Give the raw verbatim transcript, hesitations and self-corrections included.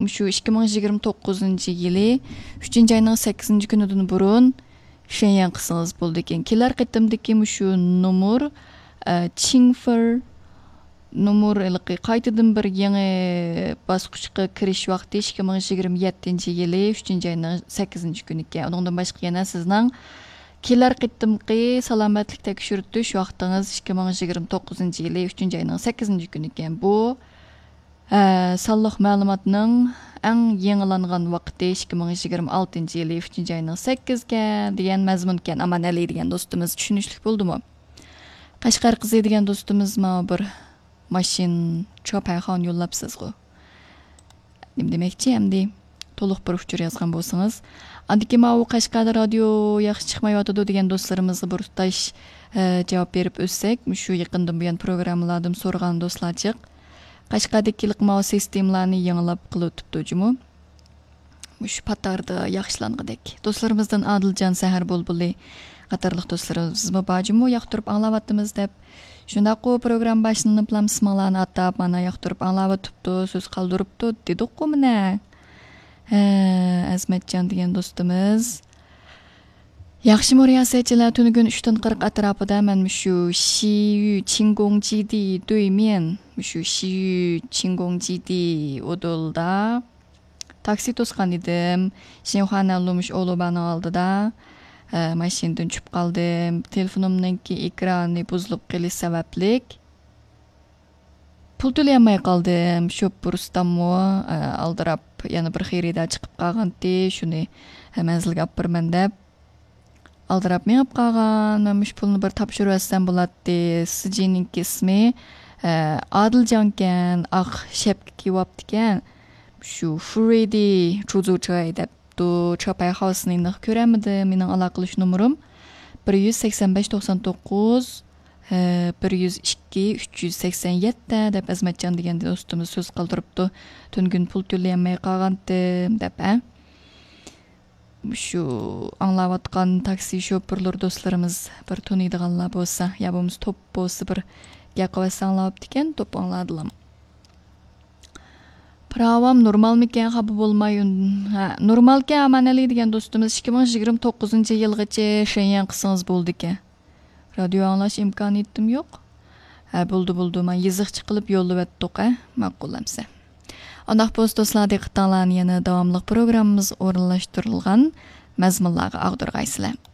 şu ikki ming yigirma to'qqizinchi yili uchinchi ayning sakkizinchi kunidan burun Shenyang qilsangiz bo'ldi ekan. Kelar qitimdiki shu numur Qingfer numur ilqi qaytadan bir yangi bosqichga kirish vaqti ikki ming yigirma yettinchi yili uchinchi ayning sakkizinchi kuni ekan. Undan boshqa yana sizning kelar qitimqi salomatlik tekshirtish vaqtingiz ikki ming yigirma to'qqizinchi yili uchinchi ayning sakkizinchi kuni ekan. Bu sonliq ma'lumotning eng yangilangan vaqti ikki ming yigirma oltinchi yili uchinchi ayning sakkizga degan mazmun ekan. Aman Ali degan do'stimiz tushunishlik bo'ldimi? Qashqar qizi degan do'stimiz ma bir mashin chopayxon yo'llabsiz-ku. Nim demakchi, endi to'liq bir uchur yozgan bo'lsangiz, andiki ma u Qashqarda radio yaxshi chiqmayotdi degan do'stlarimizga bir tutash javob berib o'tsak, shu yaqindan buyon programmalardan so'ragan do'stlarchiq Qashqardagi iqmo sistemlarni yangilab qilib o'tibdi jumu. Shu patarda yaxshilangandek. Do'stlarimizdan Adiljon Sahar Bulbuli qatorliq do'stlarimizmi bajumu yoqtirib anglavatimiz deb shundaqo program boshlanib lam ismlarni atab mana yoqtirib anglavatibdi, so'z qoldiribdi dedik-ku mana. Ha, Azmatjon degan do'stimiz yaxshi muriyasatchilar tunugun uchdan qirq atrofida men shu Xiyu Qinggongjidi Duymen shu Xiyu Qinggongjidi odolda taksi to'sgan edim. Shenxana Lumush Olubani oldida mashindan tushib qoldim. Telefonimning ekrani buzilib qolish sabablik pul to'layolmay qoldim. Shu purstammo aldirab yana bir xirida chiqib qolgandi. Shuni manzilga olib borman deb aldirab menib qolgan. Men shu pulni bir topshirib olsam bo'ladi. Sijining ismi Adiljonkan, oq shapka kiyibdi ekan. Shu Freddy Chuzuchay deb du Chopay House'ning ko'ramidi. Mening aloqalash numerim bir yuz sakson besh to'qson to'qqiz bir yuz ikki uch yuz sakson yetti deb Azmatjon degan do'stimiz so'z qoldiribdi. Tungun pul to'layolmay qolgandim deb. Shu anglayotgan taksi shoferlar do'stlarimiz bir tuniydiganlar bo'lsa, ya bo'lmasa top bo'lsa bir gap qilsa anglabdi ekan, top angladilar. Pravam normalmikan xabar bo'lmayun. Ha, normalkan amanali degan do'stimiz ikki ming yigirma to'qqizinchi yilgacha Shenyang qilsangiz bo'ldi ekan. Radio anglash imkoniyatim yo'q. Ha, bo'ldi bo'ldi. Men yiziqchi qilib yo'llab o'tdik, ma'qullamsa. Undaq bo'lsa do'stlar, diqqatinglarni yana davomli programmamiz o'rinlashtirilgan mazmunlarga ag'dirg'aysizlar.